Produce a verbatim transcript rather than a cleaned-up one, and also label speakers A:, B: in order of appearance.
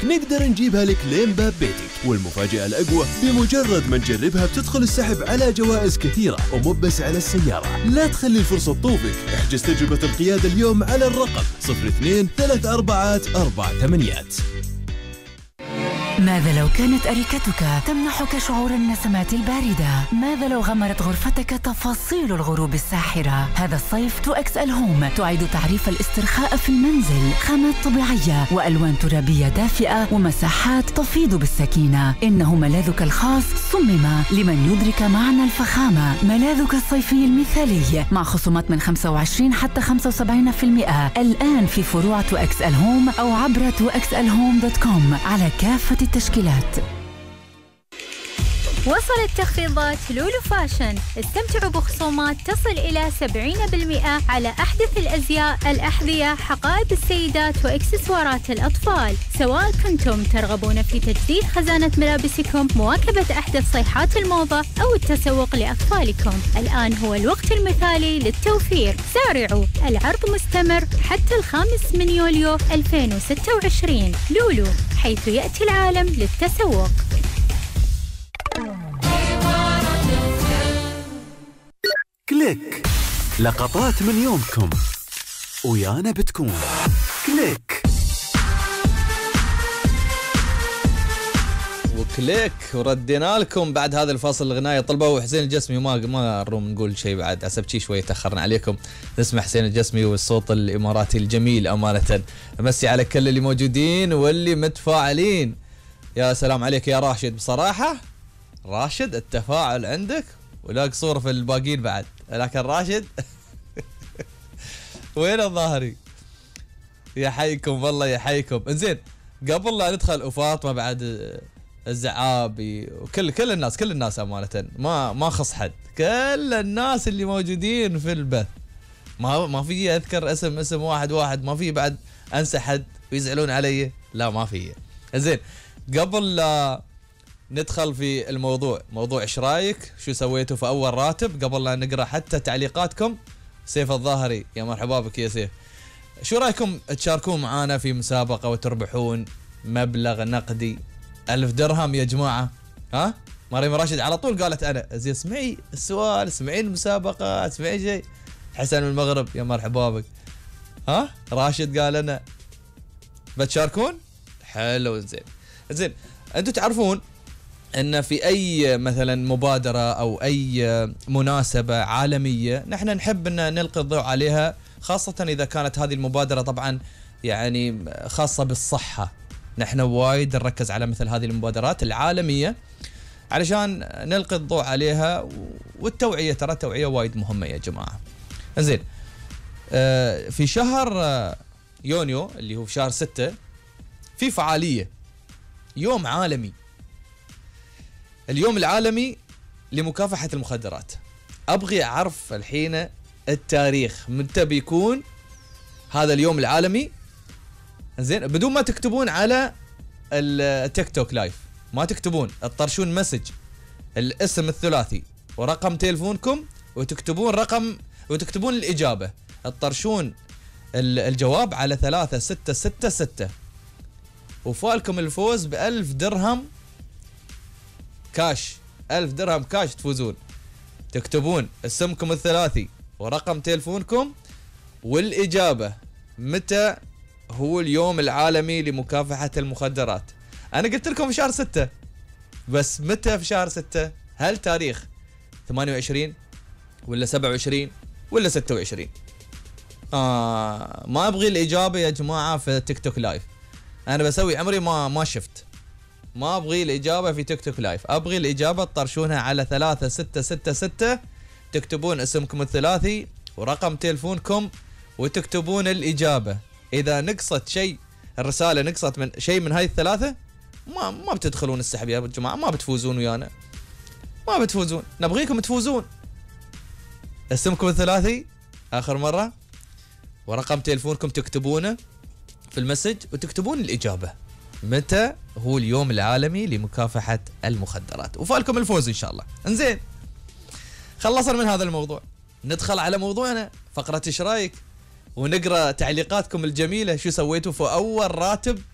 A: نقدر نجيبها لك لين باب بيتك، والمفاجأة الأقوى بمجرد ما نجربها بتدخل السحب على جوائز كثيرة ومو بس على السيارة. لا تخلي الفرصة تطوفك، احجز تجربة القيادة اليوم على الرقم صفر اثنين ثلاث أربعات أربع ثمانيات.
B: ماذا لو كانت أريكتك تمنحك شعور النسمات الباردة؟ ماذا لو غمرت غرفتك تفاصيل الغروب الساحرة؟ هذا الصيف تو إكس إل هوم تعيد تعريف الاسترخاء في المنزل، خامات طبيعية وألوان ترابية دافئة ومساحات تفيض بالسكينة. إنه ملاذك الخاص صمم لمن يدرك معنى الفخامة. ملاذك الصيفي المثالي مع خصومات من خمسة وعشرين حتى خمسة وسبعين بالمئة الآن في فروع تو إكس إل هوم أو عبر تو إكس إل هوم دوت كوم على كافة التشكيلات.
C: وصلت تخفيضات لولو فاشن، استمتعوا بخصومات تصل إلى سبعين بالمئة على أحدث الأزياء، الأحذية، حقائب السيدات وإكسسوارات الأطفال. سواء كنتم ترغبون في تجديد خزانة ملابسكم، مواكبة أحدث صيحات الموضة أو التسوق لأطفالكم، الآن هو الوقت المثالي للتوفير. سارعوا، العرض مستمر حتى الخامس من يوليو ألفين وستة وعشرين. لولو، حيث يأتي العالم للتسوق.
D: كليك، لقطات من يومكم ويانا بتكون كليك.
E: وكليك وردينا لكم بعد هذا الفاصل الغنائي. طلبوا حسين الجسمي وما ما نروم نقول شيء بعد، حسب شي شوي تأخرنا عليكم. نسمع حسين الجسمي والصوت الإماراتي الجميل أمانة. أمسي على كل اللي موجودين واللي متفاعلين. يا سلام عليك يا راشد، بصراحة راشد التفاعل عندك ولا قصور في الباقين بعد، لكن راشد وين الظاهري؟ يحييكم والله يحييكم. انزين قبل لا ندخل وفاطمه بعد الزعابي وكل كل الناس كل الناس امانه ما ما خص حد، كل الناس اللي موجودين في البث، ما ما في اذكر اسم اسم واحد واحد، ما في بعد انسى حد ويزعلون علي، لا ما في. انزين قبل لا ندخل في الموضوع، موضوع ايش رايك؟ شو سويتوا في اول راتب؟ قبل لا نقرا حتى تعليقاتكم، سيف الظاهري يا مرحبا بك يا سيف. شو رايكم تشاركون معانا في مسابقه وتربحون مبلغ نقدي ألف درهم يا جماعه؟ ها؟ مريم راشد على طول قالت انا. زين اسمعي السؤال، اسمعين المسابقه، اسمعي شيء. حسن من المغرب يا مرحبا بك. ها؟ راشد قال انا. بتشاركون؟ حلو. زين زين انتم تعرفون ان في اي مثلا مبادره او اي مناسبه عالميه نحن نحب ان نلقي الضوء عليها، خاصه اذا كانت هذه المبادره طبعا يعني خاصه بالصحه. نحن وايد نركز على مثل هذه المبادرات العالميه علشان نلقي الضوء عليها، والتوعيه ترى التوعيه وايد مهمه يا جماعه. زين في شهر يونيو اللي هو في شهر ستة في فعاليه، يوم عالمي، اليوم العالمي لمكافحة المخدرات. أبغي أعرف الحين التاريخ متى بيكون هذا اليوم العالمي. زين بدون ما تكتبون على التيك توك لايف، ما تكتبون، تطرشون مسج الاسم الثلاثي ورقم تليفونكم وتكتبون رقم وتكتبون الإجابة، تطرشون الجواب على ثلاثة ستة ستة ستة، وفالكم الفوز بألف درهم كاش. ألف درهم كاش تفوزون. تكتبون اسمكم الثلاثي ورقم تلفونكم والإجابة متى هو اليوم العالمي لمكافحة المخدرات. أنا قلت لكم في شهر ستة، بس متى في شهر ستة؟ هل تاريخ ثمانية وعشرين ولا سبعة وعشرين ولا ستة وعشرين؟ آه ما أبغي الإجابة يا جماعة في تيك توك لايف. أنا بسوي عمري ما ما شفت، ما أبغي الإجابة في تيك توك لايف، أبغي الإجابة تطرشونها على ثلاثة ستة ستة ستة، تكتبون اسمكم الثلاثي ورقم تلفونكم وتكتبون الإجابة. إذا نقصت شيء، الرسالة نقصت من شيء من هاي الثلاثة، ما ما بتدخلون السحب يا جماعة، ما بتفوزون ويانا، ما بتفوزون. نبغيكم تفوزون. اسمكم الثلاثي آخر مرة ورقم تلفونكم تكتبونه في المسج وتكتبون الإجابة متى هو اليوم العالمي لمكافحة المخدرات، وفالكم الفوز إن شاء الله. انزين خلصنا من هذا الموضوع، ندخل على موضوعنا، فقرة ايش رايك، ونقرأ تعليقاتكم الجميلة. شو سويتوا في أول راتب